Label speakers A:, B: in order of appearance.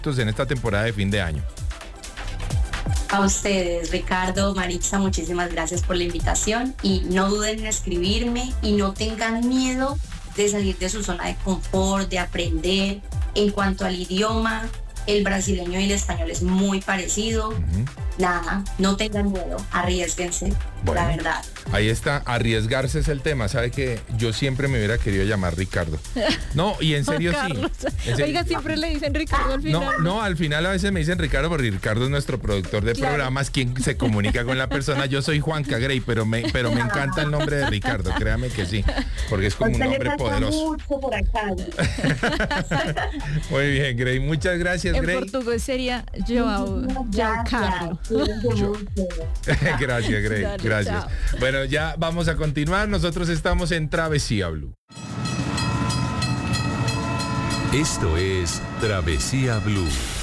A: en esta temporada de fin de año.
B: A ustedes, Ricardo, Maritza, muchísimas gracias por la invitación y no duden en escribirme y no tengan miedo de salir de su zona de confort, de aprender. En cuanto al idioma, el brasileño y el español es muy parecido. Nada, no tengan miedo, arriésguense,
A: Bueno,
B: la verdad.
A: Ahí está, arriesgarse es el tema. Sabe que yo siempre me hubiera querido llamar Ricardo. No, y en serio sí. En serio.
C: Oiga, siempre le dicen Ricardo al final.
A: No, al final a veces me dicen Ricardo, porque Ricardo es nuestro productor de programas, quien se comunica con la persona. Yo soy Juanca Grey, pero me encanta el nombre de Ricardo, créame que sí, porque es como un nombre poderoso.
B: Mucho por acá.
A: Muy bien, Grey, muchas gracias,
C: En
A: Grey.
C: portugués sería Joao Carlos.
A: Gracias, Grey,
C: Dale,
A: gracias.
C: chao.
A: Bueno, ya vamos a continuar. Nosotros estamos en Travesía Blue.
D: Esto es Travesía Blue.